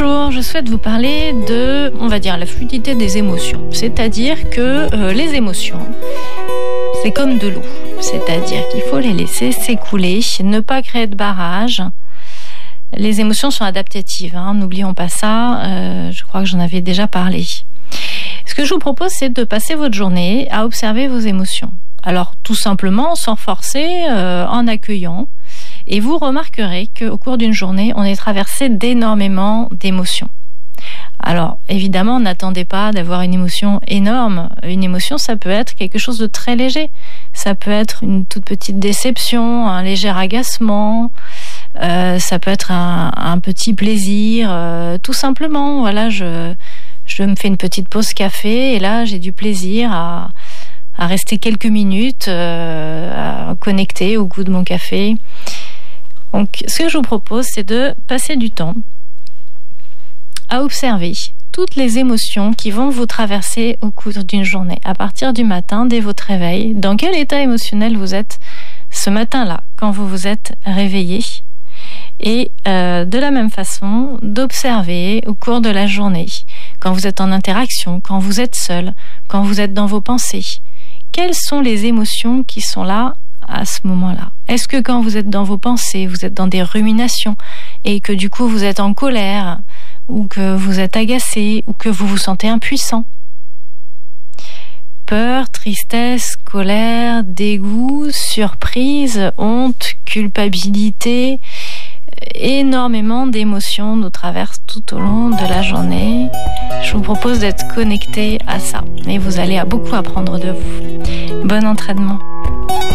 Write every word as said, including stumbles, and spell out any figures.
Bonjour, je souhaite vous parler de, on va dire, la fluidité des émotions. C'est-à-dire que euh, les émotions, c'est comme de l'eau. C'est-à-dire qu'il faut les laisser s'écouler, ne pas créer de barrage. Les émotions sont adaptatives, hein, n'oublions pas ça. Euh, je crois que j'en avais déjà parlé. Ce que je vous propose, c'est de passer votre journée à observer vos émotions. Alors, tout simplement, sans forcer, euh, en accueillant. Et vous remarquerez qu'au cours d'une journée, on est traversé d'énormément d'émotions. Alors, évidemment, n'attendez pas d'avoir une émotion énorme. Une émotion, ça peut être quelque chose de très léger. Ça peut être une toute petite déception, un léger agacement. Euh, ça peut être un, un petit plaisir. Euh, tout simplement, voilà, je, je me fais une petite pause café et là, j'ai du plaisir à, à rester quelques minutes, euh, à connecter au goût de mon café. Donc, ce que je vous propose, c'est de passer du temps à observer toutes les émotions qui vont vous traverser au cours d'une journée. À partir du matin, dès votre réveil, dans quel état émotionnel vous êtes ce matin-là, quand vous vous êtes réveillé. Et euh, de la même façon, d'observer au cours de la journée, quand vous êtes en interaction, quand vous êtes seul, quand vous êtes dans vos pensées, quelles sont les émotions qui sont là à ce moment-là? Est-ce que quand vous êtes dans vos pensées, vous êtes dans des ruminations et que du coup vous êtes en colère ou que vous êtes agacé ou que vous vous sentez impuissant? Peur, tristesse, colère, dégoût, surprise, honte, culpabilité, énormément d'émotions nous traversent tout au long de la journée. Je vous propose d'être connecté à ça et vous allez beaucoup apprendre de vous. Bon entraînement.